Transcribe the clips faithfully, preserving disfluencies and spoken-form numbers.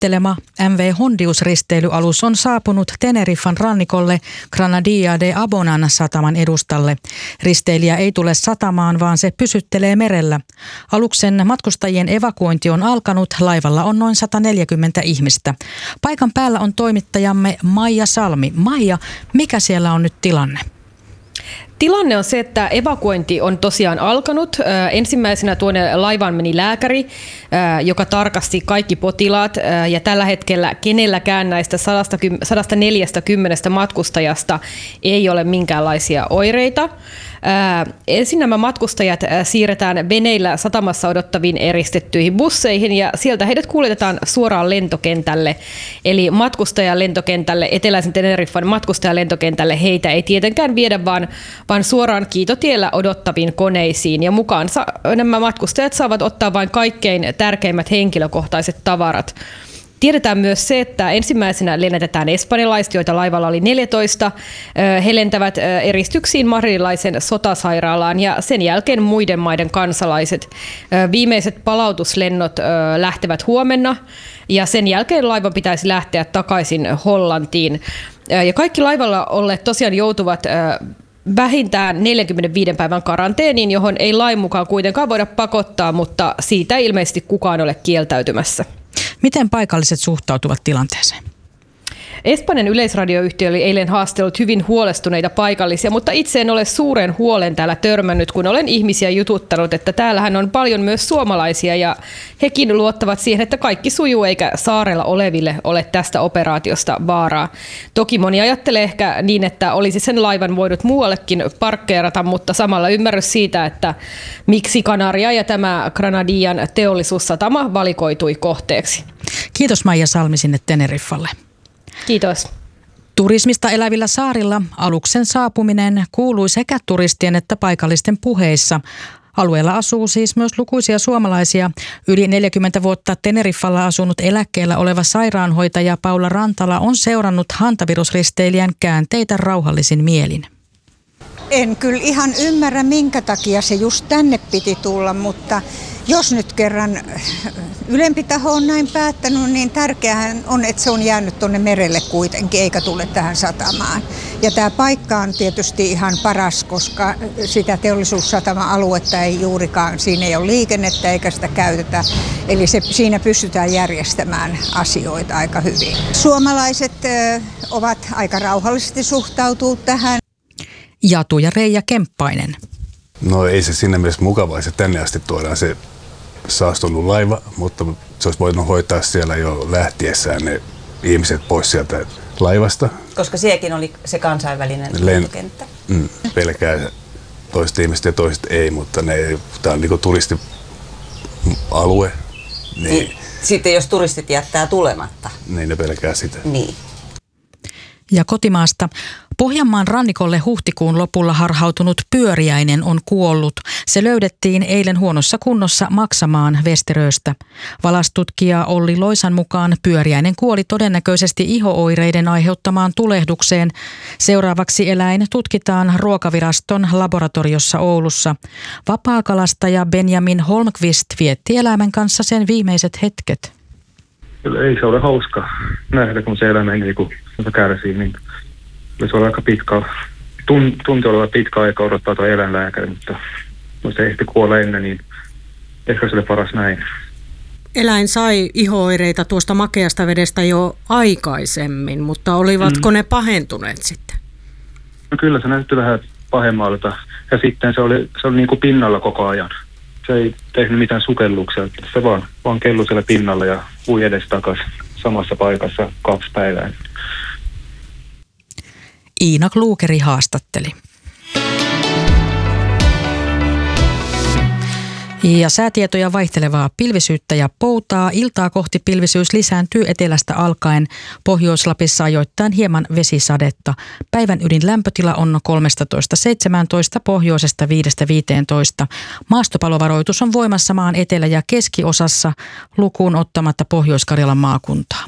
tavoittelema M V Hondius-risteilyalus on saapunut Teneriffan rannikolle Granadilla de Abonan sataman edustalle. Risteilijä ei tule satamaan, vaan se pysyttelee merellä. Aluksen matkustajien evakuointi on alkanut, laivalla on noin sata neljäkymmentä ihmistä. Paikan päällä on toimittajamme Maija Salmi. Maija, mikä siellä on nyt tilanne? Tilanne on se, että evakuointi on tosiaan alkanut. Ensimmäisenä tuonne laivaan meni lääkäri, joka tarkasti kaikki potilaat, ja tällä hetkellä kenelläkään näistä sata neljäkymmentä matkustajasta ei ole minkäänlaisia oireita. Ensin nämä matkustajat siirretään veneillä satamassa odottaviin eristettyihin busseihin ja sieltä heidät kuljetetaan suoraan lentokentälle. Eli matkustajalentokentälle, eteläisen Teneriffan matkustajalentokentälle heitä ei tietenkään viedä, vaan, vaan suoraan kiitotiellä odottaviin koneisiin. Ja mukaan nämä matkustajat saavat ottaa vain kaikkein tärkeimmät henkilökohtaiset tavarat. Tiedetään myös se, että ensimmäisenä lennätetään espanjalaiset, joita laivalla oli neljätoista. He lentävät eristyksiin madridilaisen sotasairaalaan ja sen jälkeen muiden maiden kansalaiset. Viimeiset palautuslennot lähtevät huomenna ja sen jälkeen laivan pitäisi lähteä takaisin Hollantiin. Ja kaikki laivalla olleet tosiaan joutuvat vähintään neljänkymmenenviiden päivän karanteeniin, johon ei lain mukaan kuitenkaan voida pakottaa, mutta siitä ei ilmeisesti kukaan ole kieltäytymässä. Miten paikalliset suhtautuvat tilanteeseen? Espanjan yleisradioyhtiö oli eilen haastellut hyvin huolestuneita paikallisia, mutta itse en ole suuren huolen täällä törmännyt, kun olen ihmisiä jututtanut, että täällähän on paljon myös suomalaisia ja hekin luottavat siihen, että kaikki sujuu eikä saarella oleville ole tästä operaatiosta vaaraa. Toki moni ajattelee ehkä niin, että olisi sen laivan voinut muuallekin parkkeerata, mutta samalla ymmärrys siitä, että miksi Kanaria ja tämä Granadillan teollisuussatama valikoitui kohteeksi. Kiitos Maija Salmi sinne Teneriffalle. Kiitos. Turismista elävillä saarilla aluksen saapuminen kuului sekä turistien että paikallisten puheissa. Alueella asuu siis myös lukuisia suomalaisia. Yli neljäkymmentä vuotta Teneriffalla asunut eläkkeellä oleva sairaanhoitaja Paula Rantala on seurannut hantavirusristeilijän käänteitä rauhallisin mielin. En kyllä ihan ymmärrä, minkä takia se just tänne piti tulla, mutta jos nyt kerran ylempi taho on näin päättänyt, niin tärkeähän on, että se on jäänyt tuonne merelle kuitenkin, eikä tule tähän satamaan. Ja tämä paikka on tietysti ihan paras, koska sitä teollisuussatama-aluetta ei juurikaan, siinä ei ole liikennettä eikä sitä käytetä. Eli se, siinä pystytään järjestämään asioita aika hyvin. Suomalaiset ö, ovat aika rauhallisesti suhtautuu tähän. Jatu ja Reija Kemppainen. No ei se siinä mielessä mukavaa, että tänne asti tuodaan se saastunut laiva, mutta se olisi voinut hoitaa siellä jo lähtiessään ne ihmiset pois sieltä laivasta. Koska sielläkin oli se kansainvälinen Len- lentokenttä. Mm, pelkää toiset ihmiset ja toiset ei, mutta ne, tämä on niin kuin turistialue. Niin, sitten jos turistit jättää tulematta. Niin ne pelkää sitä. Niin. Ja kotimaasta. Pohjanmaan rannikolle huhtikuun lopulla harhautunut pyöriäinen on kuollut. Se löydettiin eilen huonossa kunnossa Maksamaan Vesteröstä. Valastutkija Olli Loisan mukaan pyöriäinen kuoli todennäköisesti ihooireiden aiheuttamaan tulehdukseen. Seuraavaksi eläin tutkitaan Ruokaviraston laboratoriossa Oulussa. Vapaakalastaja Benjamin Holmqvist vietti eläimen kanssa sen viimeiset hetket. Kyllä ei se ole hauska nähdä, kun se elämä niin kun kärsii, niin se on aika pitkä, tun, tunti oleva pitkä aika odottaa tuo eläinlääkäri, mutta jos se ehti kuolla ennen, niin ehkä se oli paras näin. Eläin sai ihooireita tuosta makeasta vedestä jo aikaisemmin, mutta olivatko mm. ne pahentuneet sitten? No kyllä se näytti vähän pahemmalta ja sitten se oli, se oli niin kuin pinnalla koko ajan. Se ei tehnyt mitään sukelluksia, se vaan, vaan kellui siellä pinnalla ja ui edestakaisin samassa paikassa kaksi päivää. Iina Kluukeri haastatteli. Ja säätietoja vaihtelevaa pilvisyyttä ja poutaa. Iltaa kohti pilvisyys lisääntyy etelästä alkaen. Pohjois-Lapissa ajoittain hieman vesisadetta. Päivän ydin lämpötila on kolmetoista seitsemäntoista, pohjoisesta viidestä viiteentoista. Maastopalovaroitus on voimassa maan etelä- ja keskiosassa lukuun ottamatta Pohjois-Karjalan maakuntaa.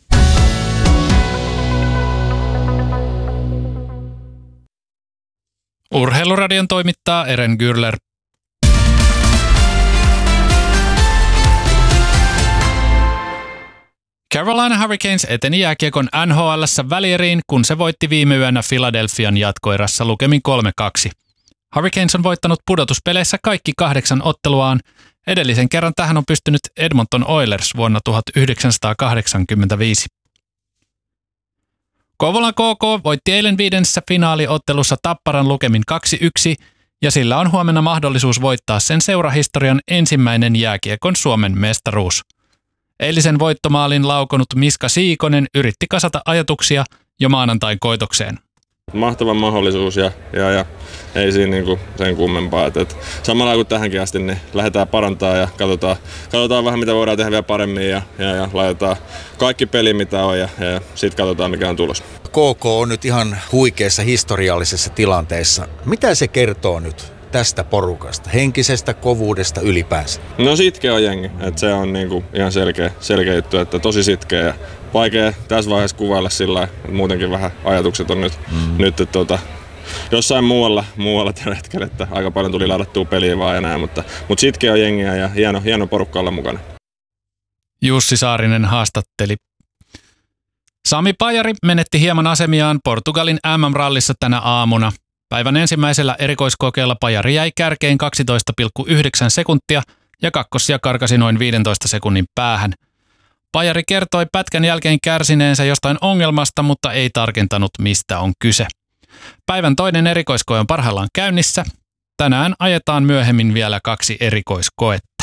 Urheiluradion toimittaa Eren Gürler. Carolina Hurricanes eteni jääkiekon N H L:ssä välieriin, kun se voitti viime yönä Philadelphian jatkoerässä lukemin kolme kaksi. Hurricanes on voittanut pudotuspeleissä kaikki kahdeksan otteluaan. Edellisen kerran tähän on pystynyt Edmonton Oilers vuonna tuhatyhdeksänsataakahdeksankymmentäviisi. Kouvolan K K voitti eilen viidennessä finaaliottelussa Tapparan lukemin kaksi yksi ja sillä on huomenna mahdollisuus voittaa sen seurahistorian ensimmäinen jääkiekon Suomen mestaruus. Eilisen voittomaalin laukonut Miska Siikonen yritti kasata ajatuksia jo maanantain koitokseen. Mahtava mahdollisuus ja, ja, ja ei siinä niinku sen kummempaa. Et, et samalla kuin tähänkin asti, niin lähdetään parantaa ja katsotaan, katsotaan vähän mitä voidaan tehdä vielä paremmin ja, ja, ja laitetaan kaikki peli mitä on ja, ja sitten katsotaan mikä on tulos. K K on nyt ihan huikeassa historiallisessa tilanteessa. Mitä se kertoo nyt tästä porukasta, henkisestä kovuudesta ylipäänsä? No sitkeä on jengi, että se on niinku ihan selkeä, selkeä juttu, että tosi sitkeä ja vaikea tässä vaiheessa kuvailla sillä lailla, että muutenkin vähän ajatukset on nyt, mm. nyt että tuota, jossain muualla, muualla tällä hetkellä, että aika paljon tuli ladattua peliä vaan ja näin, mutta, mutta sitkeä on jengiä ja hieno, hieno porukka olla mukana. Jussi Saarinen haastatteli. Sami Pajari menetti hieman asemiaan Portugalin M M-rallissa tänä aamuna. Päivän ensimmäisellä erikoiskokeella Pajari jäi kärkeen kaksitoista pilkku yhdeksän sekuntia ja kakkosia karkasi noin viidentoista sekunnin päähän. Pajari kertoi pätkän jälkeen kärsineensä jostain ongelmasta, mutta ei tarkentanut mistä on kyse. Päivän toinen erikoiskoe on parhaillaan käynnissä. Tänään ajetaan myöhemmin vielä kaksi erikoiskoetta.